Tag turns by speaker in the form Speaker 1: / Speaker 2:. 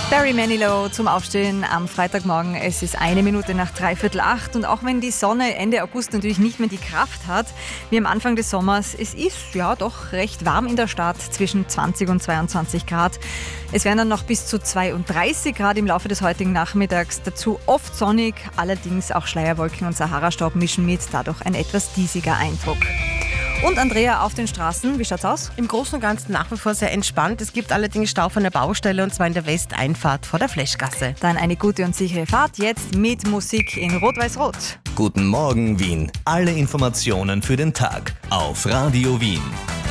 Speaker 1: Barry Manilow zum Aufstehen am Freitagmorgen. Es ist 7:01 nach 7:45 und auch wenn die Sonne Ende August natürlich nicht mehr die Kraft hat, wie am Anfang des Sommers, es ist ja doch recht warm in der Stadt, zwischen 20 und 22 Grad. Es werden dann noch bis zu 32 Grad im Laufe des heutigen Nachmittags. Dazu oft sonnig, allerdings auch Schleierwolken und Sahara-Staub mischen mit, dadurch ein etwas diesiger Eindruck. Und Andrea, auf den Straßen, wie schaut's aus?
Speaker 2: Im Großen und Ganzen nach wie vor sehr entspannt. Es gibt allerdings Stau von der Baustelle und zwar in der Westeinfahrt vor der Fleschgasse.
Speaker 1: Dann eine gute und sichere Fahrt, jetzt mit Musik in Rot-Weiß-Rot.
Speaker 3: Guten Morgen Wien. Alle Informationen für den Tag auf Radio Wien.